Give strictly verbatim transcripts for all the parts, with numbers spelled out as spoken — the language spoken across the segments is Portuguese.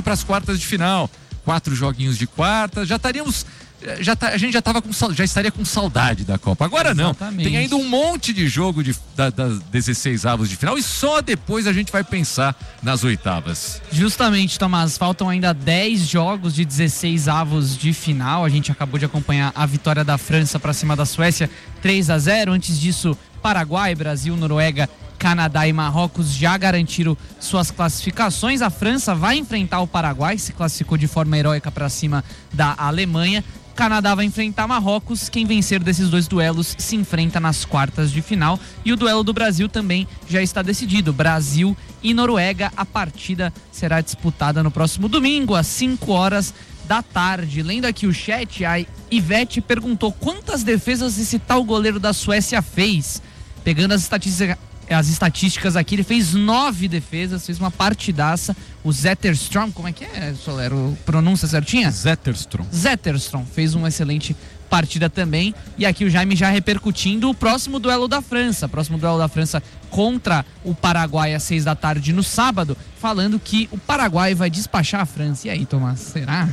para as quartas de final. Quatro joguinhos de quarta, já estaríamos... Já tá, a gente já, tava com, já estaria com saudade da Copa. Agora não, Exatamente. Tem ainda um monte de jogo de, da, das dezesseis avos de final e só depois a gente vai pensar nas oitavas. Justamente, Tomás, faltam ainda dez jogos de dezesseis avos de final. A gente acabou de acompanhar a vitória da França para cima da Suécia, três a zero. Antes disso, Paraguai, Brasil, Noruega, Canadá e Marrocos já garantiram suas classificações. A França vai enfrentar o Paraguai, que se classificou de forma heróica para cima da Alemanha. Canadá vai enfrentar Marrocos. Quem vencer desses dois duelos se enfrenta nas quartas de final. E o duelo do Brasil também já está decidido. Brasil e Noruega. A partida será disputada no próximo domingo, às cinco horas da tarde. Lendo aqui o chat, a Ivete perguntou quantas defesas esse tal goleiro da Suécia fez. Pegando as estatísticas... As estatísticas aqui, ele fez nove defesas, fez uma partidaça. O Zetterstrom, como é que é, Solero? Pronúncia certinha? Zetterstrom. Zetterstrom fez uma excelente partida também. E aqui o Jaime já repercutindo o próximo duelo da França. Próximo duelo da França contra o Paraguai às seis da tarde no sábado, falando que o Paraguai vai despachar a França. E aí, Tomás, será?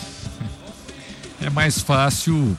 É mais fácil.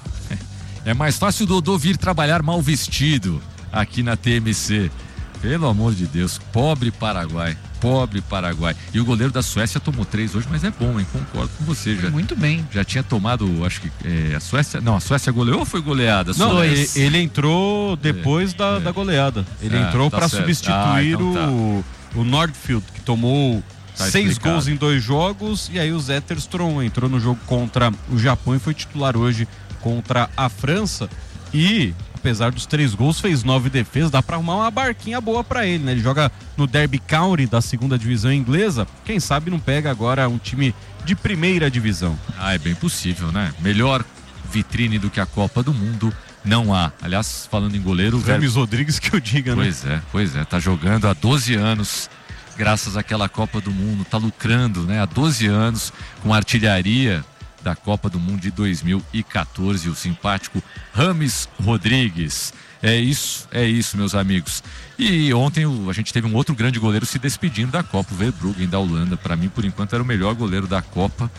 É mais fácil o Dodô vir trabalhar mal vestido aqui na T M C. Pelo amor de Deus, pobre Paraguai, pobre Paraguai. E o goleiro da Suécia tomou três hoje, mas é bom, hein? Concordo com você. Já, Muito bem. Já tinha tomado, acho que é, a Suécia... Não, a Suécia goleou ou foi goleada? Não, ele, ele entrou depois é, da, é. da goleada. Ele ah, entrou tá para substituir ah, então tá. o, o Nordfield, que tomou tá seis explicado. gols em dois jogos. E aí o Zetterstrom entrou no jogo contra o Japão e foi titular hoje contra a França. E... apesar dos três gols, fez nove defesas, dá pra arrumar uma barquinha boa pra ele, né? Ele joga no Derby County da segunda divisão inglesa, quem sabe não pega agora um time de primeira divisão. Ah, é bem possível, né? Melhor vitrine do que a Copa do Mundo não há. Aliás, falando em goleiro... Rames Rodrigues que eu diga, né? Pois é, pois é, tá jogando há doze anos, graças àquela Copa do Mundo, tá lucrando, né? Há doze anos com a artilharia da Copa do Mundo de dois mil e quatorze, o simpático Rames Rodrigues. É isso, é isso, meus amigos. E ontem o, a gente teve um outro grande goleiro se despedindo da Copa, o Verbruggen da Holanda. Para mim, por enquanto, era o melhor goleiro da Copa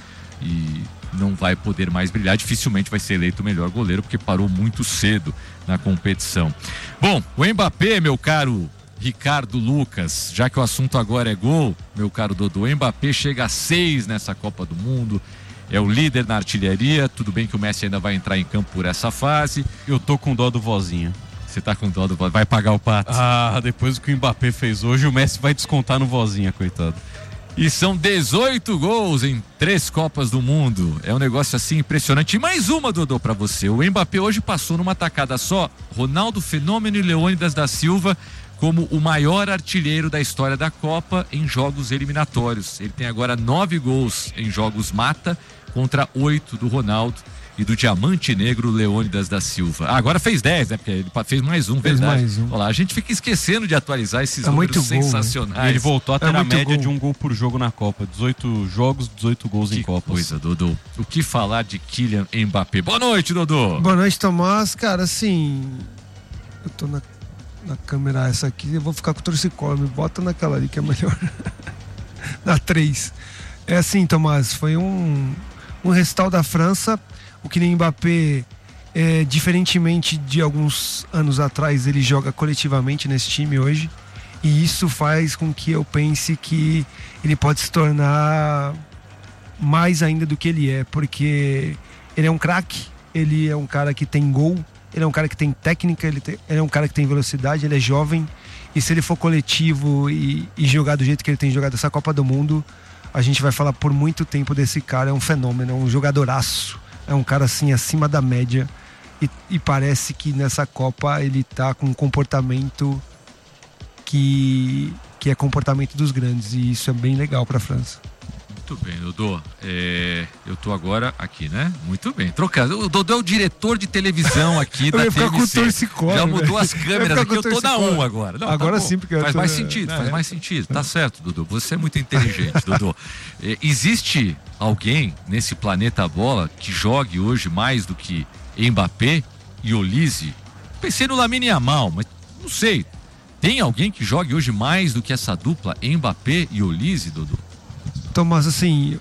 e não vai poder mais brilhar. Dificilmente vai ser eleito o melhor goleiro porque parou muito cedo na competição. Bom, o Mbappé, meu caro Ricardo Lucas, já que o assunto agora é gol, meu caro Dodô, o Mbappé chega a seis nessa Copa do Mundo. É o líder na artilharia. Tudo bem que o Messi ainda vai entrar em campo por essa fase. Eu tô com dó do vozinho. Você tá com dó do vozinho? Vai pagar o pato. Ah, depois do que o Mbappé fez hoje, o Messi vai descontar no vozinho, coitado. E são dezoito gols em três Copas do Mundo. É um negócio assim impressionante. E mais uma, Dodô, pra você. O Mbappé hoje passou numa tacada só Ronaldo Fenômeno e Leônidas da Silva como o maior artilheiro da história da Copa em jogos eliminatórios. Ele tem agora nove gols em jogos mata contra oito do Ronaldo e do Diamante Negro Leônidas da Silva. Ah, agora fez dez, né? Porque ele fez mais um, fez verdade. Mais um. Olha lá, a gente fica esquecendo de atualizar esses é números muito sensacionais. Gol, né? Ele voltou a ter é a média gol. de um gol por jogo na Copa. dezoito jogos, dezoito gols que em Copas. Coisa, Dodô. O que falar de Kylian Mbappé? Boa noite, Dodô. Boa noite, Tomás. Cara, assim, eu tô na, na câmera essa aqui, eu vou ficar com o torcicolo. Me bota naquela ali que é melhor. Na três. É assim, Tomás, foi um... um recital da França. O Kylian Mbappé, é, diferentemente de alguns anos atrás, ele joga coletivamente nesse time hoje, e isso faz com que eu pense que ele pode se tornar mais ainda do que ele é, porque ele é um craque, ele é um cara que tem gol, ele é um cara que tem técnica, ele, tem, ele é um cara que tem velocidade, ele é jovem, e se ele for coletivo e, e jogar do jeito que ele tem jogado essa Copa do Mundo, a gente vai falar por muito tempo desse cara. É um fenômeno, é um jogadoraço, é um cara assim acima da média, e, e parece que nessa Copa ele tá com um comportamento que, que é comportamento dos grandes, e isso é bem legal para a França. Muito bem, Dodô. É, eu tô agora aqui, né? Muito bem. Trocando. O Dodô é o diretor de televisão aqui da T M C. Eu ia ficar com o torcicolo. Já mudou as câmeras aqui, eu tô na um agora. Não, agora tá sim, porque eu faz tô... mais sentido, é, faz é. mais sentido. Tá certo, Dodô. Você é muito inteligente, Dodô. É, existe alguém nesse planeta bola que jogue hoje mais do que Mbappé e Olise? Pensei no Lamine Yamal, mas não sei. Tem alguém que jogue hoje mais do que essa dupla Mbappé e Olise, Dodô? Tomás, assim,